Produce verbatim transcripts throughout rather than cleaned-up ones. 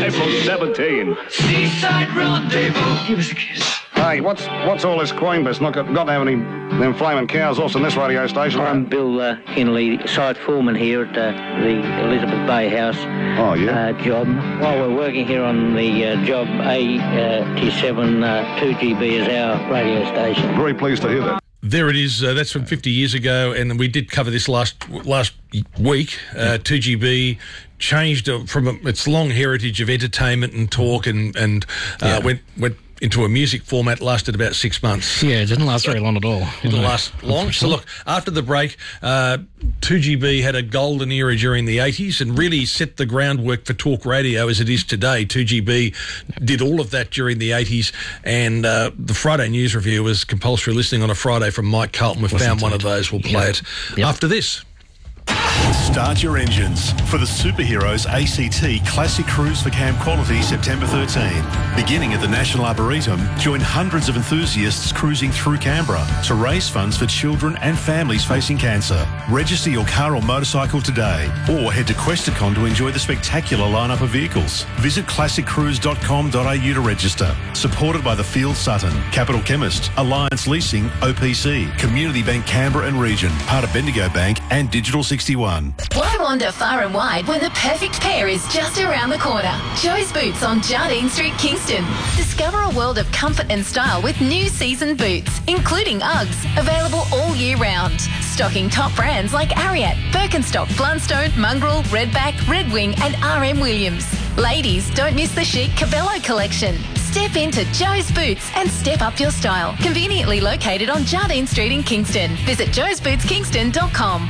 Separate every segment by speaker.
Speaker 1: April seventeenth.
Speaker 2: Seaside Rendezvous. Give us a kiss.
Speaker 3: Hey, what's what's all this Queen business? Not got, got to have any them flaming cows off in this radio station.
Speaker 4: I'm Bill uh, Henley, site foreman here at uh, the Elizabeth Bay House
Speaker 3: oh, yeah.
Speaker 4: uh, job. While we're working here on the uh, job, A T seven uh, two G B is our radio station.
Speaker 3: Very pleased to hear that.
Speaker 5: There it is. Uh, that's from fifty years ago, and we did cover this last last week. Uh, two G B changed from a, its long heritage of entertainment and talk, and and uh,
Speaker 6: yeah.
Speaker 5: went went into a music format. Lasted about six months.
Speaker 6: Yeah, it didn't last very long at all.
Speaker 5: It didn't last long. So look, after the break, uh, two G B had a golden era during the eighties and really set the groundwork for talk radio as it is today. two G B did all of that during the eighties, and uh, the Friday News Review was compulsory listening on a Friday from Mike Carlton. We've found one of those. We'll play
Speaker 6: yep.
Speaker 5: it
Speaker 6: yep.
Speaker 5: after this.
Speaker 7: Start your engines for the Superheroes A C T Classic Cruise for Camp Quality September thirteenth. Beginning at the National Arboretum, join hundreds of enthusiasts cruising through Canberra to raise funds for children and families facing cancer. Register your car or motorcycle today, or head to Questacon to enjoy the spectacular lineup of vehicles. Visit classic cruise dot com dot a u to register. Supported by the Field Sutton, Capital Chemist, Alliance Leasing, O P C, Community Bank Canberra and Region, part of Bendigo Bank and Digital sixty-one.
Speaker 8: Why wander far and wide when the perfect pair is just around the corner? Joe's Boots on Jardine Street, Kingston. Discover a world of comfort and style with new season boots, including Uggs, available all year round. Stocking top brands like Ariat, Birkenstock, Blundstone, Mongrel, Redback, Red Wing and R M Williams. Ladies, don't miss the chic Cabello collection. Step into Joe's Boots and step up your style. Conveniently located on Jardine Street in Kingston. Visit joes boots kingston dot com.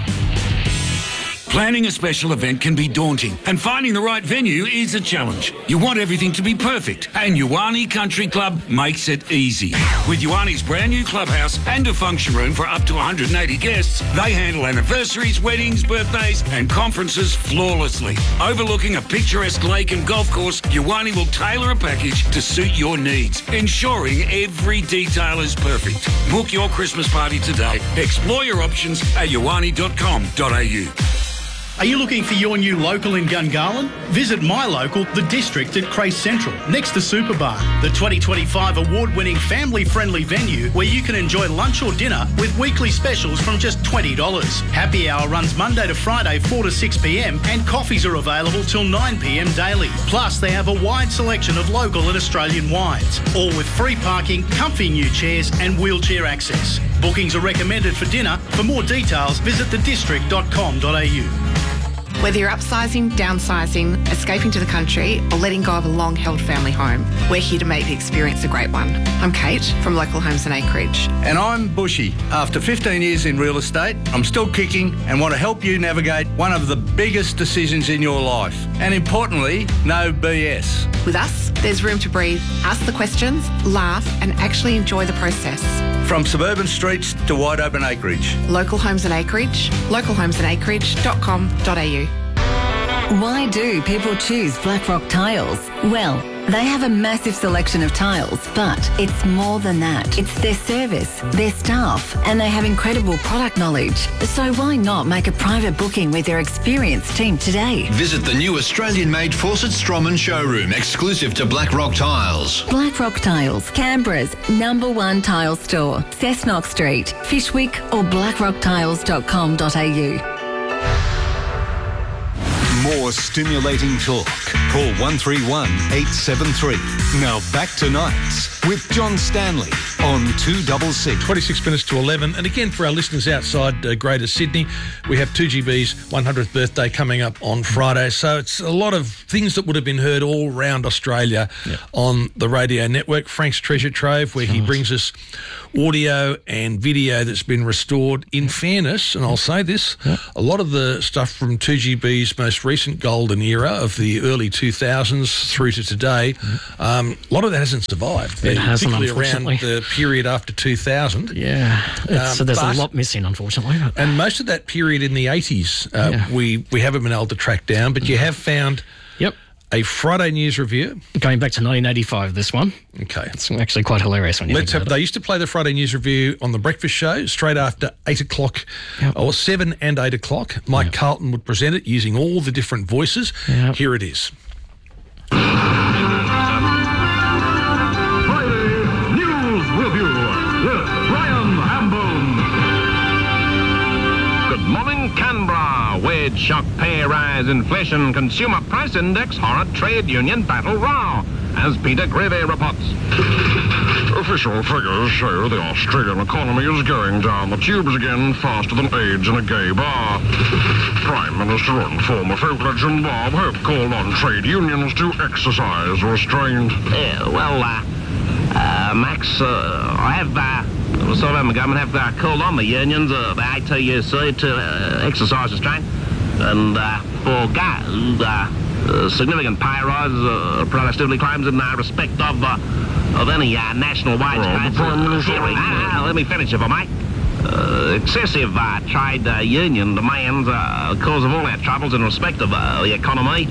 Speaker 2: Planning a special event can be daunting, and finding the right venue is a challenge. You want everything to be perfect, and Ioane Country Club makes it easy. With Ioane's brand new clubhouse and a function room for up to one hundred eighty guests, they handle anniversaries, weddings, birthdays, and conferences flawlessly. Overlooking a picturesque lake and golf course, Ioane will tailor a package to suit your needs, ensuring every detail is perfect. Book your Christmas party today. Explore your options at ioane dot com dot a u.
Speaker 9: Are you looking for your new local in Gungahlin? Visit my local, The District at Crace Central, next to Superbar, the twenty twenty-five award-winning family-friendly venue where you can enjoy lunch or dinner with weekly specials from just twenty dollars. Happy hour runs Monday to Friday, four to six p m, and coffees are available till nine p m daily. Plus, they have a wide selection of local and Australian wines, all with free parking, comfy new chairs and wheelchair access. Bookings are recommended for dinner. For more details, visit the district dot com dot a u.
Speaker 10: Whether you're upsizing, downsizing, escaping to the country, or letting go of a long-held family home, we're here to make the experience a great one. I'm Kate from Local Homes and Acreage.
Speaker 11: And I'm Bushy. After fifteen years in real estate, I'm still kicking and want to help you navigate one of the biggest decisions in your life. And importantly, no B S.
Speaker 10: With us, there's room to breathe, ask the questions, laugh, and actually enjoy the process.
Speaker 11: From suburban streets to wide open acreage.
Speaker 10: Local Homes and Acreage, local homes and acreage dot com dot a u.
Speaker 12: Why do people choose Blackrock Tiles? Well, they have a massive selection of tiles, but it's more than that. It's their service, their staff, and they have incredible product knowledge. So why not make a private booking with their experienced team today?
Speaker 13: Visit the new Australian-made Fawcett Stroman showroom, exclusive to Blackrock Tiles.
Speaker 12: Blackrock Tiles, Canberra's number one tile store. Cessnock Street, Fishwick or blackrock tiles dot com dot a u.
Speaker 14: More stimulating talk. Call one three one, eight seven three. Now back to Nights with John Stanley on two six six.
Speaker 5: twenty-six minutes to eleven. And again, for our listeners outside uh, Greater Sydney, we have two G B's one hundredth birthday coming up on Friday. So it's a lot of things that would have been heard all around Australia yeah. on the radio network. Frank's Treasure Trove, where he brings us audio and video that's been restored. In fairness, and I'll say this, yeah. a lot of the stuff from two G B's most recent golden era of the early two thousands through to today, mm-hmm. um, a lot of that hasn't survived.
Speaker 6: It hasn't,
Speaker 5: particularly
Speaker 6: unfortunately.
Speaker 5: around the period after two thousand.
Speaker 6: Yeah, it's, um, there's
Speaker 5: but,
Speaker 6: a lot missing, unfortunately. But.
Speaker 5: And most of that period in the eighties, uh, yeah. we, we haven't been able to track down, but you have found
Speaker 6: yep.
Speaker 5: a Friday News Review.
Speaker 6: Going back to nineteen eighty-five, this one.
Speaker 5: Okay.
Speaker 6: It's actually quite hilarious when you
Speaker 5: Let's
Speaker 6: think
Speaker 5: have,
Speaker 6: about
Speaker 5: They
Speaker 6: it.
Speaker 5: used to play the Friday News Review on the breakfast show straight after eight o'clock, yep. or seven and eight o'clock. Mike yep. Carlton would present it using all the different voices.
Speaker 6: Yep.
Speaker 5: Here it is.
Speaker 1: Canberra, wage shock, pay rise, inflation, consumer price index, horror, trade union battle row, as Peter Grevy reports.
Speaker 15: Official figures show the Australian economy is going down the tubes again faster than AIDS in a gay bar. Prime Minister and former folk legend Bob Hope called on trade unions to exercise restraint.
Speaker 1: Yeah, well, uh, uh, Max, uh, I have, uh, sort of, the government have uh, called on the unions, uh, the A T U C, to uh, exercise restraint and uh, forgo uh, uh, significant pay rises, uh, productivity claims in uh, respect of uh, of any uh, national wage
Speaker 15: Well,
Speaker 1: cuts.
Speaker 15: the Prime Minister-
Speaker 1: Ah, let me finish if I may. Uh, excessive uh, trade uh, union demands uh, cause of all our troubles in respect of uh, the economy.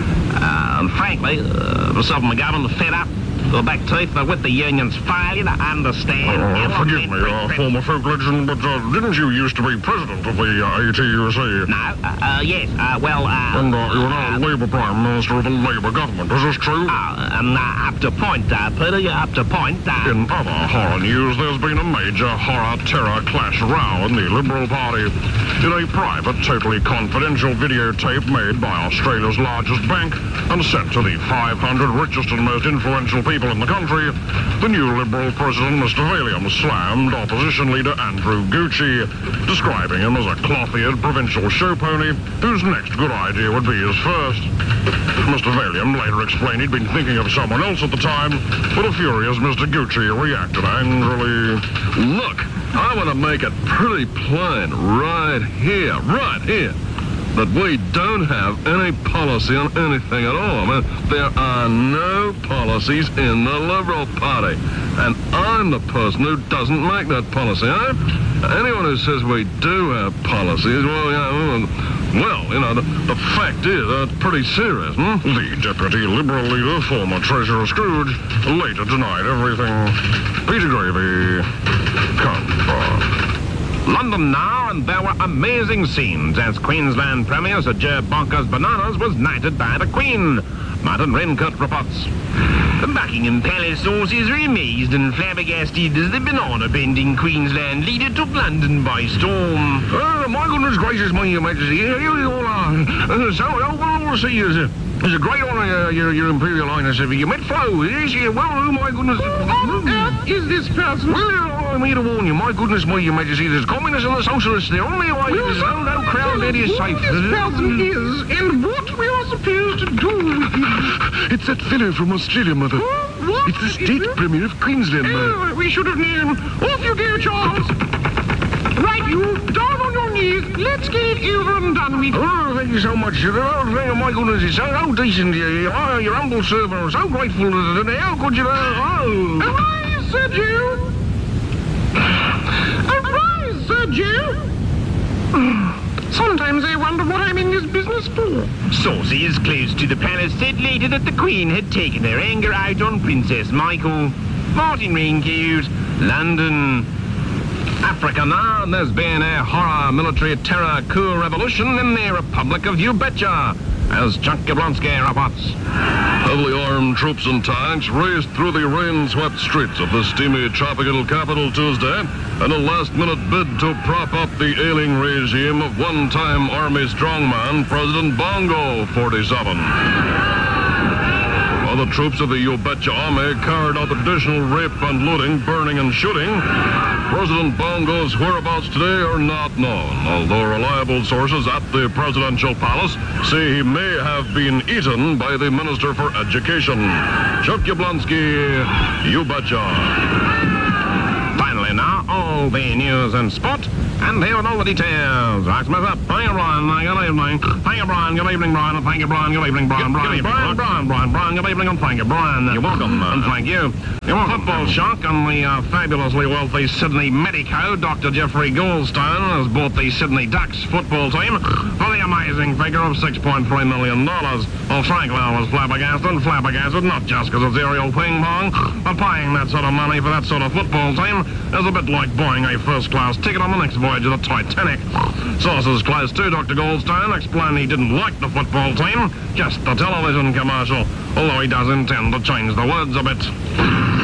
Speaker 1: Uh, and frankly, uh, myself and my government are fed up to the back teeth uh, with the union's failure to understand.
Speaker 15: Oh, forgive me, uh, former folk legend, but uh, didn't you used to be president of the uh, A T U C?
Speaker 1: No, uh, uh, yes, uh, well, uh...
Speaker 15: And uh, you're now Labour Prime Minister of the Labour government, is this true?
Speaker 1: Uh, and uh, up to point, uh, Peter, you're up to point. Uh,
Speaker 15: In other horror news, there's been a major horror terror clash row in the Liberal Party. In a private, totally confidential videotape made by Australia's largest bank and sent to the five hundred richest and most influential people in the country, the new Liberal president, Mister Valium, slammed opposition leader Andrew Gucci, describing him as a cloth-eared provincial show pony whose next good idea would be his first. Mister Valium later explained he'd been thinking of someone else at the time, but a furious Mister Gucci reacted angrily.
Speaker 16: Look, I want to make it pretty plain right here, right here, that we don't have any policy on anything at all. I mean, there are no policies in the Liberal Party. And I'm the person who doesn't make that policy. Eh? Anyone who says we do have policies, well, yeah, well, you know, the, the fact is, that's uh, pretty serious, hmm?
Speaker 15: The Deputy Liberal leader, former Treasurer Scrooge, later denied everything. Peter Gravy, Canberra.
Speaker 1: London now, and there were amazing scenes as Queensland Premier Sir Joe Bonkers Bananas was knighted by the Queen. Martin Rencourt reports. The Buckingham Palace sources are amazed and flabbergasted as the banana-bending Queensland leader took London by storm.
Speaker 15: Oh, my goodness gracious, my Majesty, here you all are. Uh, so, all I see is, uh, is a great honour, uh, your, your Imperial Highness, of you met Flo. Yes, yeah, well, oh, my goodness.
Speaker 1: Who on earth is this person?
Speaker 15: Well, I'm here to warn you, my goodness, my Your Majesty, there's communists and the socialists. The only way
Speaker 1: Will
Speaker 15: is no, no crowd that is safe.
Speaker 1: Who this person is and what we are supposed to do with him.
Speaker 15: It's that fellow from Australia, Mother.
Speaker 1: What?
Speaker 15: It's the state premier of Queensland, Mother.
Speaker 1: Oh, we should have known. Off you go, Charles. Right, you. Down on your knees. Let's get it over and done with.
Speaker 15: Oh, thank you so much. Oh, my goodness, it's so, so decent. You are your humble servant. So grateful. How could you... Oh.
Speaker 1: Arise, Sir Jew. Arise, Sir Jew. Sometimes I wonder what I'm in this business for. Sources close to the palace said later that the Queen had taken their anger out on Princess Michael. Martin Raincoat, London. Africa now, there's been a horror military terror coup revolution in the Republic of You Betcha, as Chuck Jablonski reports.
Speaker 15: Heavily armed troops and tanks raced through the rain-swept streets of the steamy tropical capital Tuesday in a last-minute bid to prop up the ailing regime of one-time Army strongman President Bongo forty-seven. While the troops of the You Betcha Army carried out additional rape and looting, burning and shooting, President Bongo's whereabouts today are not known, although reliable sources at the presidential palace say he may have been eaten by the Minister for Education. Chuck Jablonski, You Betcha.
Speaker 1: Finally now, all the news and sport, and here with all the details. Right, Smith up. Thank you, Brian. Good evening. Thank you, Brian. Good evening, Brian. Thank you, Brian. Good evening, Brian. Brian, Brian, Brian, Brian, Brian. Good evening, and thank you, Brian. You're welcome. And thank you. Your football shock and the uh, fabulously wealthy Sydney medico, Doctor Jeffrey Goldstone, has bought the Sydney Ducks football team for the amazing figure of six point three million dollars. Well, frankly, I was flabbergasted, flabbergasted, not just because it's aerial ping pong, but paying that sort of money for that sort of football team is a bit like buying a first-class ticket on the next voyage of the Titanic. Sources close to Doctor Goldstone explain he didn't like the football team, just the television commercial, although he does intend to change the words a bit.